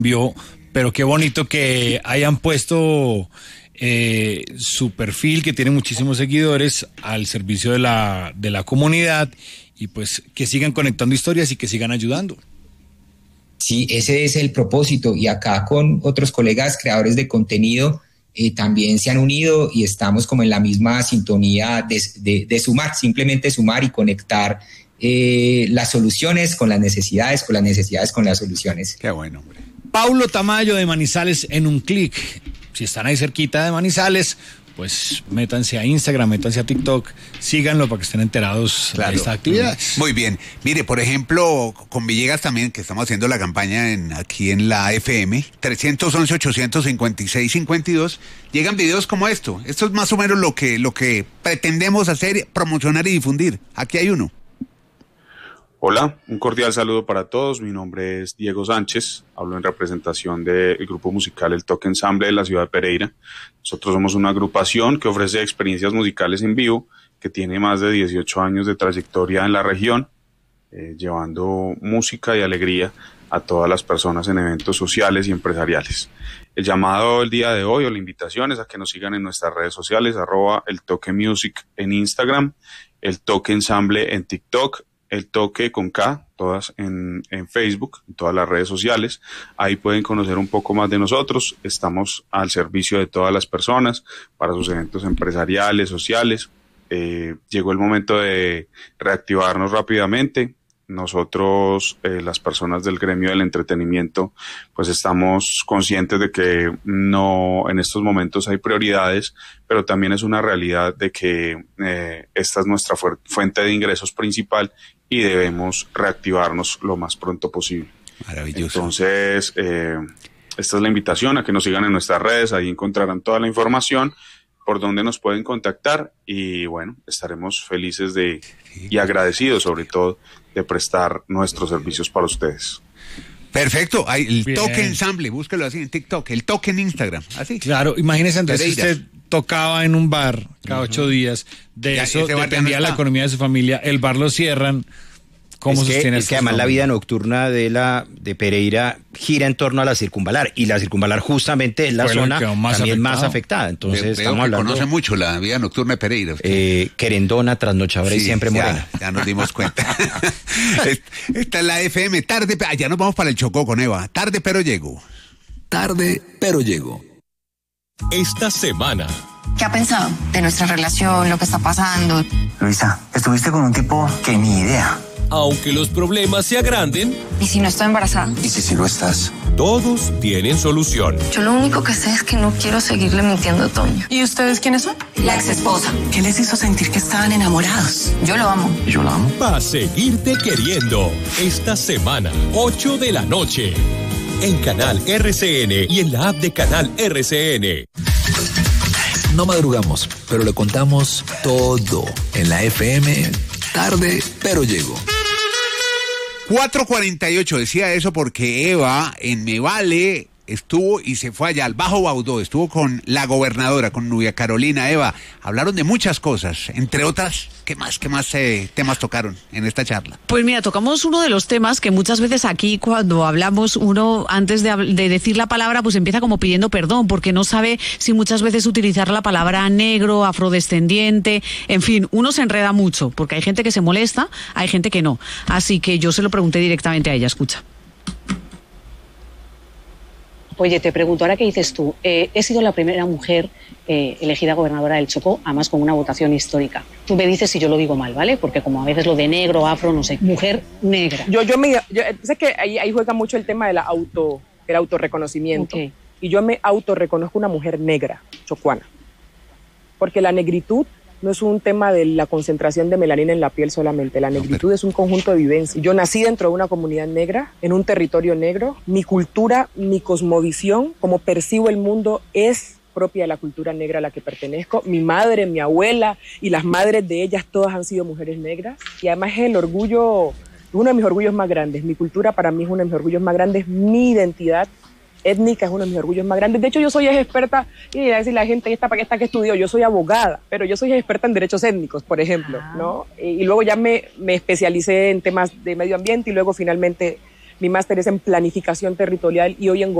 vio, pero qué bonito que hayan puesto su perfil, que tiene muchísimos seguidores, al servicio de la comunidad, y pues que sigan conectando historias y que sigan ayudando. Sí, ese es el propósito, y acá con otros colegas creadores de contenido también se han unido y estamos como en la misma sintonía de sumar, simplemente sumar y conectar las soluciones con las necesidades, con las necesidades con las soluciones. Qué bueno, hombre. Paulo Tamayo de Manizales en un clic. Si están ahí cerquita de Manizales, pues métanse a Instagram, métanse a TikTok, síganlo para que estén enterados de esta actividad. Muy bien. Mire, por ejemplo, con Villegas también, que estamos haciendo la campaña aquí en la FM, 311-856-52, llegan videos como esto. Esto es más o menos lo que pretendemos hacer, promocionar y difundir. Aquí hay uno. Hola, un cordial saludo para todos. Mi nombre es Diego Sánchez, hablo en representación del grupo musical El Toque Ensamble de la ciudad de Pereira. Nosotros somos una agrupación que ofrece experiencias musicales en vivo, que tiene más de 18 años de trayectoria en la región, llevando música y alegría a todas las personas en eventos sociales y empresariales. El llamado el día de hoy, o la invitación, es a que nos sigan en nuestras redes sociales, @eltoquemusic en Instagram, El Toque Ensamble en TikTok, El Toque con K, todas en Facebook, en todas las redes sociales. Ahí pueden conocer un poco más de nosotros. Estamos al servicio de todas las personas para sus eventos empresariales, sociales. Llegó el momento de reactivarnos rápidamente. Nosotros, las personas del gremio del entretenimiento, pues estamos conscientes de que no, en estos momentos hay prioridades, pero también es una realidad de que esta es nuestra fuente de ingresos principal y debemos reactivarnos lo más pronto posible. Maravilloso. Entonces, esta es la invitación a que nos sigan en nuestras redes, ahí encontrarán toda la información, por donde nos pueden contactar, y bueno, estaremos felices y agradecidos sobre todo de prestar nuestros servicios para ustedes. Perfecto, el Toque Ensamble, búsquelo así en TikTok, El Toque en Instagram, así. Claro, imagínese antes si Pereira. usted tocaba en un bar cada 8 días, de Ya, eso ese bar ya dependía no la está. economía de su familia, el bar lo cierran. ¿Cómo sostiene es que además la vida nocturna de Pereira gira en torno a la circunvalar, y la circunvalar justamente es la Fue la zona que más también afectado. más afectada. Entonces Veo estamos que hablando conoce mucho la vida nocturna de Pereira. Usted. querendona, trasnochadora y siempre morena. Ya nos dimos cuenta. Esta es la FM, tarde, ya nos vamos para el Chocó con Eva. Tarde, pero llego. Tarde, pero llego. Esta semana. ¿Qué ha pensado de nuestra relación, lo que está pasando? Luisa, estuviste con un tipo que ni idea. Aunque los problemas se agranden, ¿Y si no estoy embarazada? ¿Y si lo estás? todos tienen solución. Yo lo único que sé es que no quiero seguirle mintiendo a Toño. ¿Y ustedes quiénes son? La ex esposa. ¿Qué les hizo sentir que estaban enamorados? Yo lo amo. ¿Y yo la amo? Pa' seguirte queriendo. Esta semana, 8 de la noche. En Canal RCN y en la app de Canal RCN. No madrugamos, pero le contamos todo en la FM. Tarde, pero llego. 4:48, decía eso porque Eva en Me Vale estuvo y se fue allá al Bajo Baudó, estuvo con la gobernadora, con Nubia Carolina. Eva, hablaron de muchas cosas, entre otras, ¿qué más temas tocaron en esta charla? Pues mira, tocamos uno de los temas que muchas veces aquí cuando hablamos, uno antes de decir la palabra pues empieza como pidiendo perdón porque no sabe si muchas veces utilizar la palabra negro, afrodescendiente, en fin, uno se enreda mucho porque hay gente que se molesta, hay gente que no. Así que yo se lo pregunté directamente a ella, escucha. Oye, te pregunto, ahora qué dices tú, he sido la primera mujer elegida gobernadora del Chocó, además con una votación histórica. Tú me dices si yo lo digo mal, ¿vale? Porque como a veces lo de negro, afro, no sé, mujer negra. Yo sé que ahí juega mucho el tema del autorreconocimiento. Okay. Y yo me autorreconozco una mujer negra, chocuana. Porque la negritud no es un tema de la concentración de melanina en la piel solamente. La negritud es un conjunto de vivencias. Yo nací dentro de una comunidad negra, en un territorio negro. Mi cultura, mi cosmovisión, como percibo el mundo, es propia de la cultura negra a la que pertenezco. Mi madre, mi abuela y las madres de ellas, todas han sido mujeres negras. Y además es el orgullo, uno de mis orgullos más grandes. Mi cultura para mí es uno de mis orgullos más grandes. Mi identidad étnica es uno de mis orgullos más grandes. De hecho, yo soy experta, y a decir la gente, ¿esta para qué está que estudió? Yo soy abogada, pero yo soy experta en derechos étnicos, por ejemplo, ¿no? Y luego ya me especialicé en temas de medio ambiente y luego finalmente mi máster es en planificación territorial y hoy en